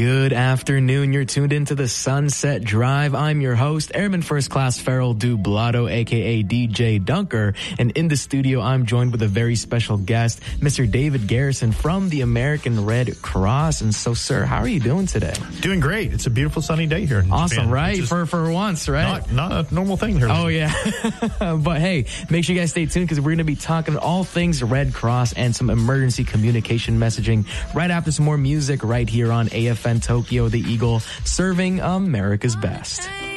Good afternoon. You're tuned into the Sunset Drive. I'm your host, Airman First Class Farrell Dublado, a.k.a. DJ Dunker. And in the studio, I'm joined with a very special guest, Mr. David Garrison from the American Red Cross. And so, sir, how are you doing today? Doing great. It's a beautiful sunny day here in Awesome, Japan, right? For once, right? Not a normal thing here. Oh, yeah. But hey, make sure you guys stay tuned because we're going to be talking all things Red Cross and some emergency communication messaging right after some more music right here on AFN Tokyo, the Eagle, serving America's best.